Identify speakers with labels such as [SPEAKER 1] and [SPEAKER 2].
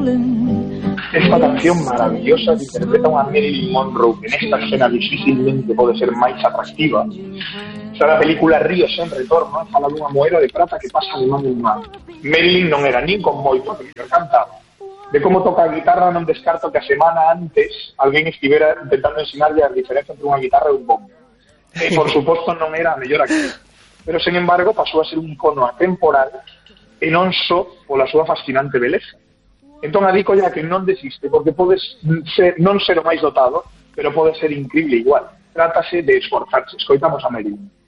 [SPEAKER 1] Esta canción maravillosa que interpreta unha Marilyn Monroe que nesta escena difícilmente pode ser máis atractiva. Esta da película Río sen retorno, fala dunha moeda de prata que pasa de man en man. Marilyn non era nin con moito que mellor cantaba. De como toca a guitarra non descarto que a semana antes alguén estivera intentando ensinarlle a diferencia entre unha guitarra e un bombo. E, por suposto, non era a mellor actriz. Pero, sen embargo, pasou a ser un icono atemporal e non só pola súa fascinante beleza. Entón, adico ya que non desiste, porque podes non ser o máis dotado, pero pode ser increíble igual. Trátase de esforzarse. Escoitamos a Marilyn.